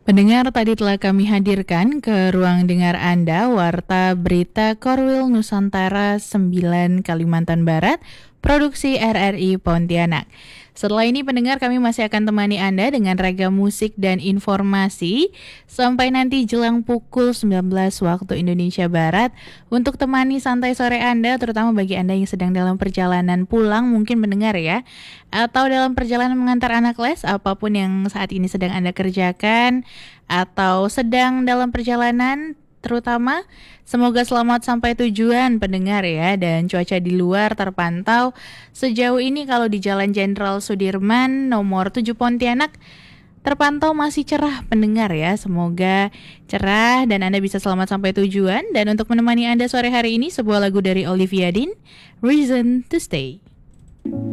Pendengar, tadi telah kami hadirkan ke ruang dengar Anda Warta Berita Korwil Nusantara 9 Kalimantan Barat, produksi RRI Pontianak. Setelah ini pendengar, kami masih akan temani Anda dengan ragam musik dan informasi sampai nanti jelang pukul 19 waktu Indonesia Barat untuk temani santai sore Anda, terutama bagi Anda yang sedang dalam perjalanan pulang mungkin mendengar ya, atau dalam perjalanan mengantar anak les, apapun yang saat ini sedang Anda kerjakan atau sedang dalam perjalanan terutama, semoga selamat sampai tujuan pendengar ya. Dan cuaca di luar terpantau sejauh ini kalau di Jalan Jenderal Sudirman nomor 7 Pontianak terpantau masih cerah pendengar ya. Semoga cerah dan Anda bisa selamat sampai tujuan. Dan untuk menemani Anda sore hari ini, sebuah lagu dari Olivia Dean, Reason to Stay.